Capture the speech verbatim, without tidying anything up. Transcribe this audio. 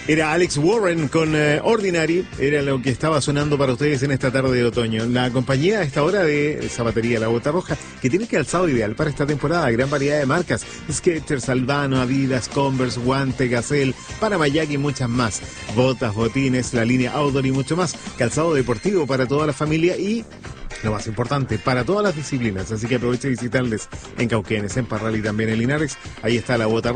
Era Alex Warren con eh, Ordinary, era lo que estaba sonando para ustedes en esta tarde de otoño. La compañía a esta hora de Zapatería La Bota Roja, que tiene calzado ideal para esta temporada, gran variedad de marcas, Skechers, Albano, Adidas, Converse, Guante, Gazelle, Panamayac y muchas más. Botas, botines, la línea Outdoor y mucho más. Calzado deportivo para toda la familia y, lo más importante, para todas las disciplinas. Así que aproveche de visitarles en Cauquenes, en Parral y también en Linares. Ahí está La Bota Roja.